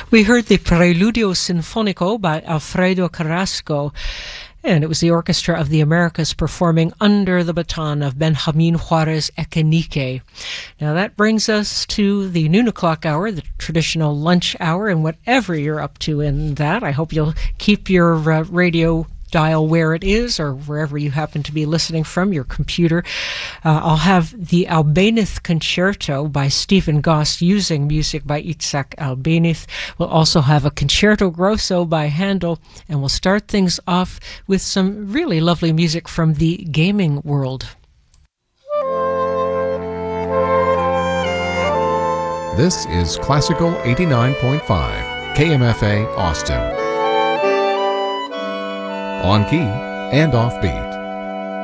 We heard the Preludio Sinfonico by Alfredo Carrasco, and it was the Orchestra of the Americas performing Under the Baton of Benjamin Juarez Echenique. Now that brings us to the noon o'clock hour, the traditional lunch hour, and whatever you're up to in that, I hope you'll keep your radio dial where it is or wherever you happen to be listening from, your computer. I'll have the Albéniz Concerto by Stephen Goss using music by Itzhak Albéniz. We'll also have a Concerto Grosso by Handel, and we'll start things off with some really lovely music from the gaming world. This is Classical 89.5, KMFA Austin. On key and off beat.